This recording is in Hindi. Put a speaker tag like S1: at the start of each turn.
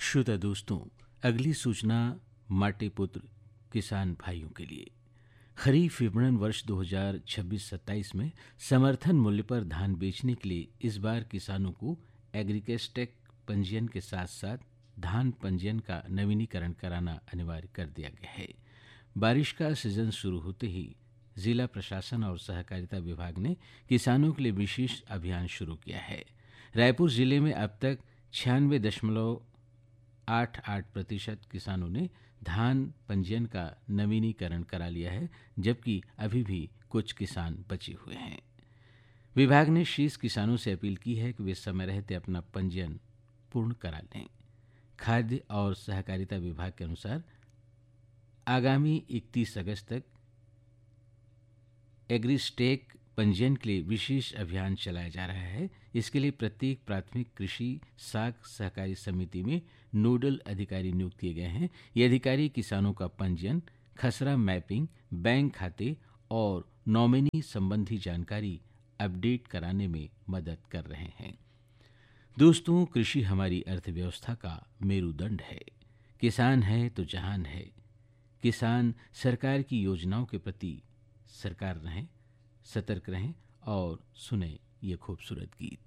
S1: श्रोता दोस्तों, अगली सूचना माटे पुत्र किसान भाइयों के लिए। खरीफ विपणन वर्ष 2026-27 में समर्थन मूल्य पर धान बेचने के लिए इस बार किसानों को एग्रीकेस्टेक पंजीयन के साथ साथ धान पंजीयन का नवीनीकरण कराना अनिवार्य कर दिया गया है। बारिश का सीजन शुरू होते ही जिला प्रशासन और सहकारिता विभाग ने किसानों के लिए विशेष अभियान शुरू किया है। रायपुर जिले में अब तक 96.88% किसानों ने धान पंजीयन का नवीनीकरण करा लिया है, जबकि अभी भी कुछ किसान बचे हुए हैं। विभाग ने शेष किसानों से अपील की है कि वे समय रहते अपना पंजीयन पूर्ण करा लें। खाद्य और सहकारिता विभाग के अनुसार आगामी 31 अगस्त तक एग्रीस्टेक पंजीयन के लिए विशेष अभियान चलाया जा रहा है। इसके लिए प्रत्येक प्राथमिक कृषि साख सहकारी समिति में नोडल अधिकारी नियुक्त किए गए हैं। ये अधिकारी किसानों का पंजीयन, खसरा मैपिंग, बैंक खाते और नॉमिनी संबंधी जानकारी अपडेट कराने में मदद कर रहे हैं। दोस्तों, कृषि हमारी अर्थव्यवस्था का मेरुदंड है। किसान है तो जहान है। किसान सरकार की योजनाओं के प्रति सरकार रहें, सतर्क रहें और सुने ये खूबसूरत गीत।